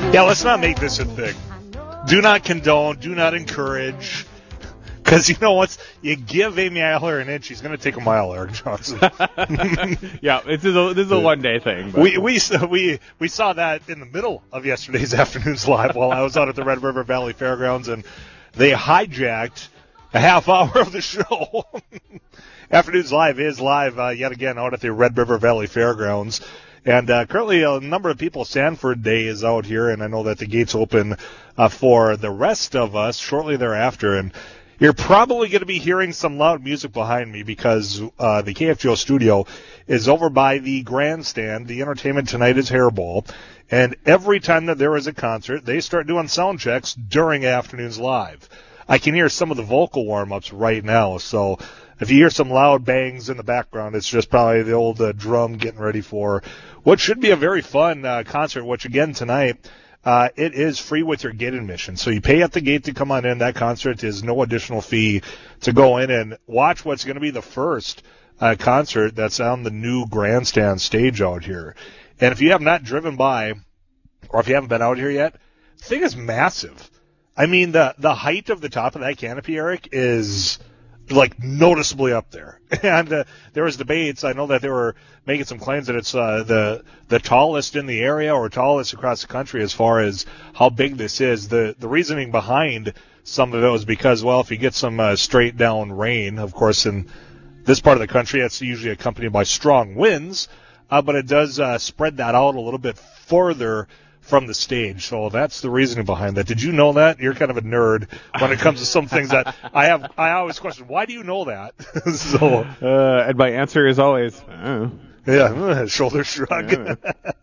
Yeah, let's not make this a thing. Do not condone, do not encourage. Because you know what? You give Amy Eiler an inch, she's going to take a mile, Eric Johnson. Yeah, this is a one-day thing. But. We saw that in the middle of yesterday's afternoon's live while I was out at the Red River Valley Fairgrounds, and they hijacked a half hour of the show. Afternoon's Live is live yet again out at the Red River Valley Fairgrounds. And currently a number of people, Sanford Day is out here, and I know that the gates open for the rest of us shortly thereafter. And you're probably going to be hearing some loud music behind me because the KFGO studio is over by the grandstand. The entertainment tonight is Hairball. And every time that there is a concert, they start doing sound checks during Afternoons Live. I can hear some of the vocal warm-ups right now, so if you hear some loud bangs in the background, it's just probably the old drum getting ready for what should be a very fun concert, which, again, tonight, it is free with your gate admission. So you pay at the gate to come on in. That concert is no additional fee to go in and watch what's going to be the first concert that's on the new grandstand stage out here. And if you have not driven by, or if you haven't been out here yet, the thing is massive. I mean, the height of the top of that canopy, Eric, is like noticeably up there. And there was debates. I know that they were making some claims that it's the tallest in the area or tallest across the country as far as how big this is. The reasoning behind some of it was because, well, if you get some straight down rain, of course, in this part of the country, that's usually accompanied by strong winds, but it does spread that out a little bit further from the stage. So that's the reasoning behind that. Did you know that? You're kind of a nerd when it comes to some things that I always question, why do you know that? So and my answer is always, shoulder shrug. Yeah.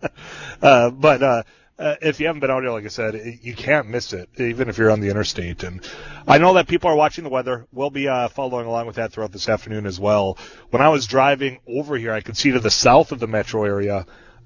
But if you haven't been out here, like I said, you can't miss it, even if you're on the interstate. And I know that people are watching the weather. We'll be following along with that throughout this afternoon as well. When I was driving over here, I could see to the south of the metro area,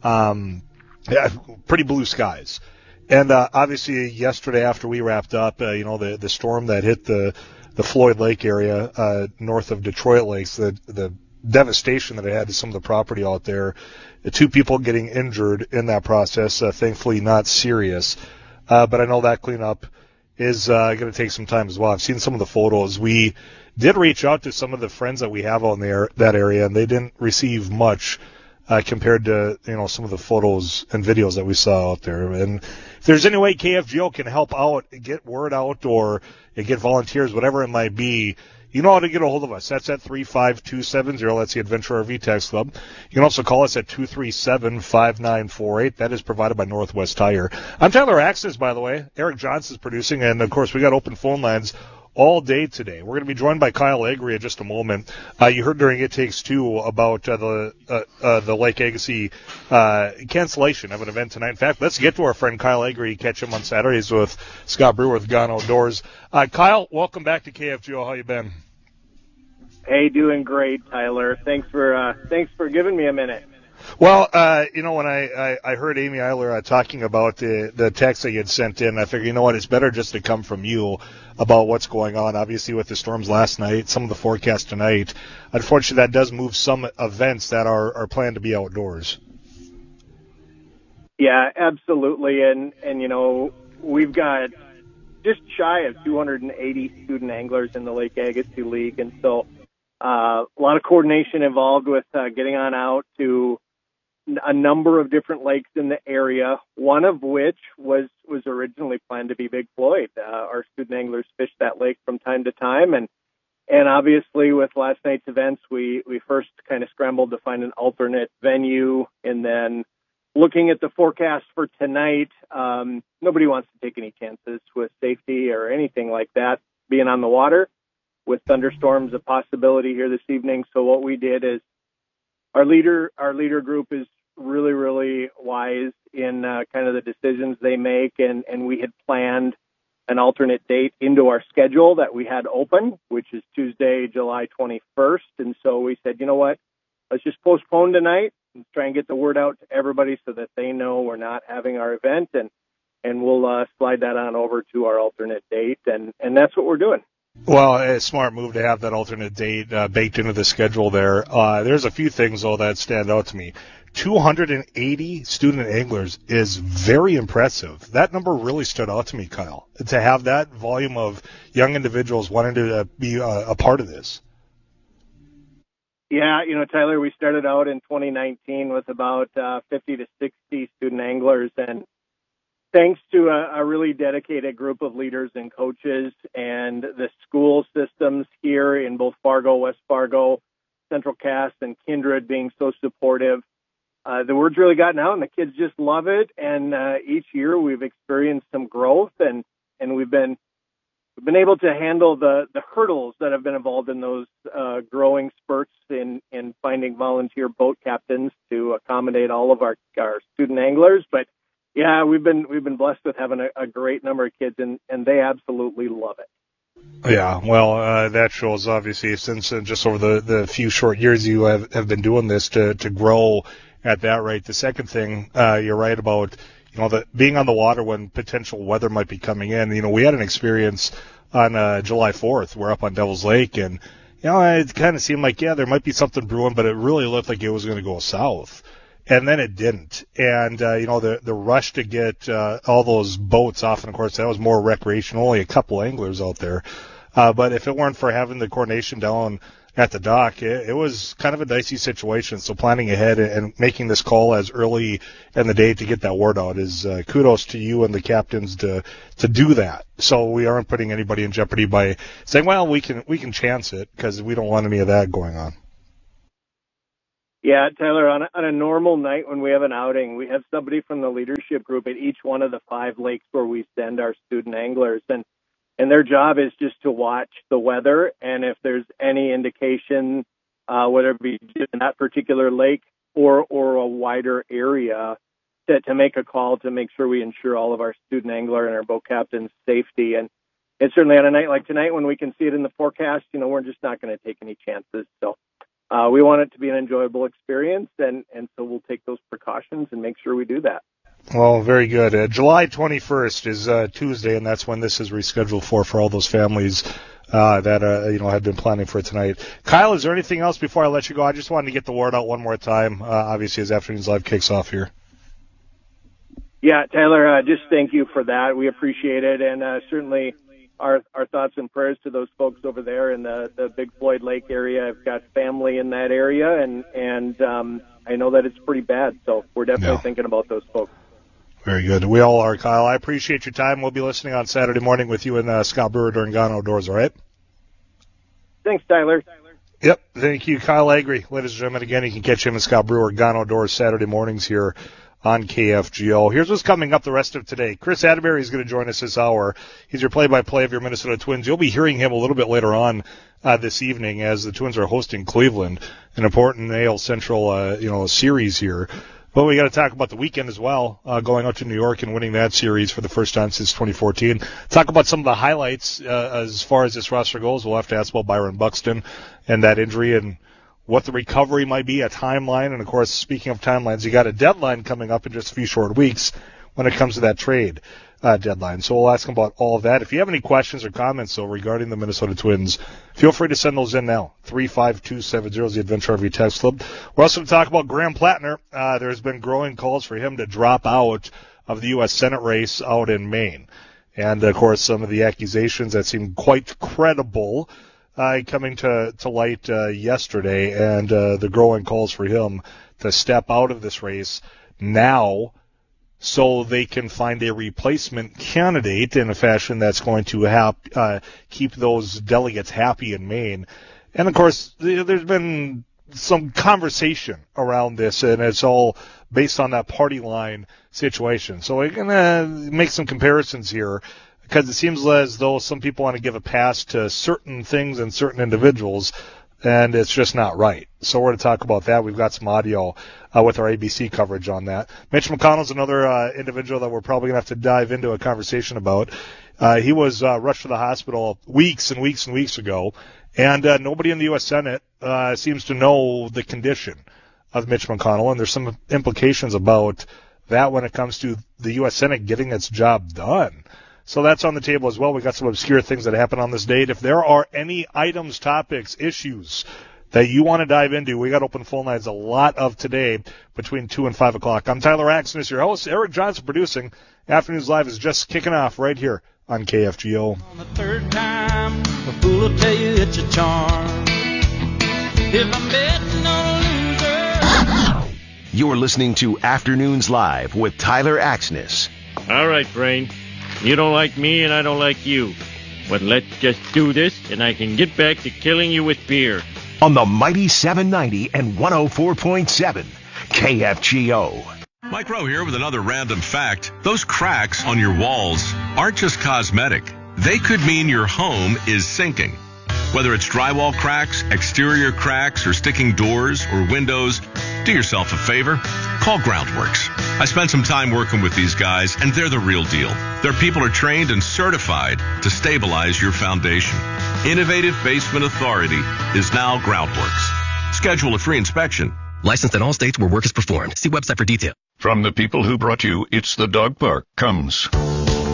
pretty blue skies. And obviously yesterday after we wrapped up, the storm that hit the Floyd Lake area north of Detroit Lakes, the devastation that it had to some of the property out there, the two people getting injured in that process, thankfully not serious. But I know that cleanup is going to take some time as well. I've seen some of the photos. We did reach out to some of the friends that we have on that area, and they didn't receive much compared to, some of the photos and videos that we saw out there. And if there's any way KFGO can help out, get word out, or get volunteers, whatever it might be, you know how to get a hold of us. That's at 35270. That's the Adventure RV Text Club. You can also call us at 237-5948. That is provided by Northwest Tire. I'm Tyler Axis, by the way. Eric Johnson's producing, and, of course, we got open phone lines all day today. We're going to be joined by Kyle Agri in just a moment. You heard during It Takes Two about the Lake Agassiz cancellation of an event tonight. In fact, let's get to our friend Kyle Agri. Catch him on Saturdays with Scott Brewer with Gone Outdoors. Kyle, welcome back to KFGO. How you been? Hey, doing great, Tyler. Thanks for giving me a minute. Well, when I heard Amy Eiler talking about the text that you had sent in, I figured, you know what, it's better just to come from you about what's going on. Obviously, with the storms last night, some of the forecast tonight, unfortunately, that does move some events that are planned to be outdoors. Yeah, absolutely. And we've got just shy of 280 student anglers in the Lake Agassiz League, and so a lot of coordination involved with getting on out to a number of different lakes in the area, one of which was originally planned to be Big Floyd. Our student anglers fish that lake from time to time, and obviously with last night's events, we first kind of scrambled to find an alternate venue, and then looking at the forecast for tonight, nobody wants to take any chances with safety or anything like that being on the water, with thunderstorms a possibility here this evening. So what we did is our leader group is really, really wise in kind of the decisions they make, and we had planned an alternate date into our schedule that we had open, which is Tuesday, July 21st. And so we said, you know what, let's just postpone tonight and try and get the word out to everybody so that they know we're not having our event, and we'll slide that on over to our alternate date, and that's what we're doing. Well, a smart move to have that alternate date baked into the schedule there. There's a few things, though, that stand out to me. 280 student anglers is very impressive. That number really stood out to me, Kyle, to have that volume of young individuals wanting to be a part of this. Yeah, Tyler, we started out in 2019 with about 50 to 60 student anglers, and thanks to a really dedicated group of leaders and coaches and the school systems here in both Fargo, West Fargo, Central Cass, and Kindred being so supportive, the word's really gotten out, and the kids just love it. And each year we've experienced some growth, and we've been able to handle the hurdles that have been involved in those growing spurts in finding volunteer boat captains to accommodate all of our student anglers. But yeah, we've been blessed with having a great number of kids, and they absolutely love it. Yeah, well, that shows obviously since just over the few short years you have been doing this to grow at that rate. The second thing, you're right about, being on the water when potential weather might be coming in. We had an experience on July 4th. We're up on Devil's Lake, and it kind of seemed like, there might be something brewing, but it really looked like it was going to go south. And then it didn't. And, the rush to get all those boats off, and of course that was more recreational, only a couple anglers out there. But if it weren't for having the coordination down at the dock, it was kind of a dicey situation. So planning ahead and making this call as early in the day to get that word out is kudos to you and the captains to do that. So we aren't putting anybody in jeopardy by saying, well, we can chance it, because we don't want any of that going on. Yeah, Tyler, on a normal night when we have an outing, we have somebody from the leadership group at each one of the 5 lakes where we send our student anglers. And their job is just to watch the weather. And if there's any indication, whether it be in that particular lake or a wider area, to make a call to make sure we ensure all of our student angler and our boat captain's safety. And certainly on a night like tonight, when we can see it in the forecast, we're just not going to take any chances. So we want it to be an enjoyable experience, and so we'll take those precautions and make sure we do that. Well, very good. July 21st is Tuesday, and that's when this is rescheduled for all those families that have been planning for tonight. Kyle, is there anything else before I let you go? I just wanted to get the word out one more time, obviously, as Afternoons Live kicks off here. Yeah, Tyler, just thank you for that. We appreciate it, and certainly our thoughts and prayers to those folks over there in the Big Floyd Lake area. I've got family in that area, and I know that it's pretty bad, so we're definitely thinking about those folks. Very good. We all are, Kyle. I appreciate your time. We'll be listening on Saturday morning with you and Scott Brewer during Gone Outdoors, all right? Thanks, Tyler. Yep. Thank you, Kyle Agri. Ladies and gentlemen, again, you can catch him and Scott Brewer, Gone Outdoors, Saturday mornings here on KFGO. Here's what's coming up the rest of today. Chris Atterbury is going to join us this hour. He's your play-by-play of your Minnesota Twins. You'll be hearing him a little bit later on this evening as the Twins are hosting Cleveland, an important AL Central series here. But we got to talk about the weekend as well, going out to New York and winning that series for the first time since 2014. Talk about some of the highlights as far as this roster goes. We'll have to ask about Byron Buxton and that injury and what the recovery might be, a timeline. And, of course, speaking of timelines, you got a deadline coming up in just a few short weeks when it comes to that trade deadline. So we'll ask him about all of that. If you have any questions or comments, though, regarding the Minnesota Twins, feel free to send those in now. 35270 is the Adventure RV Text Club. We're also going to talk about Graham Plattner. There's been growing calls for him to drop out of the U.S. Senate race out in Maine. And, of course, some of the accusations that seem quite credible coming to light yesterday, and the growing calls for him to step out of this race now so they can find a replacement candidate in a fashion that's going to keep those delegates happy in Maine. And, of course, there's been some conversation around this, and it's all based on that party line situation. So we're going to make some comparisons here, because it seems as though some people want to give a pass to certain things and certain individuals, and it's just not right. So we're going to talk about that. We've got some audio with our ABC coverage on that. Mitch McConnell's another individual that we're probably going to have to dive into a conversation about. He was rushed to the hospital weeks and weeks and weeks ago, and nobody in the U.S. Senate seems to know the condition of Mitch McConnell, and there's some implications about that when it comes to the U.S. Senate getting its job done. So that's on the table as well. We got some obscure things that happen on this date. If there are any items, topics, issues that you want to dive into. We got open phone lines a lot of today between 2 and 5 o'clock. I'm Tyler Axness, your host. Eric Johnson producing. Afternoons Live is just kicking off right here on KFGO. On the third time, a fool will tell you it's a charm. If I'm betting on a loser. You're listening to Afternoons Live with Tyler Axness. All right, Brain. You don't like me and I don't like you. But let's just do this and I can get back to killing you with beer. On the mighty 790 and 104.7 KFGO. Mike Rowe here with another random fact. Those cracks on your walls aren't just cosmetic. They could mean your home is sinking. Whether it's drywall cracks, exterior cracks, or sticking doors or windows, do yourself a favor. Call Groundworks. I spent some time working with these guys, and they're the real deal. Their people are trained and certified to stabilize your foundation. Innovative Basement Authority is now Groundworks. Schedule a free inspection. Licensed in all states where work is performed. See website for details. From the people who brought you It's the Dog Park comes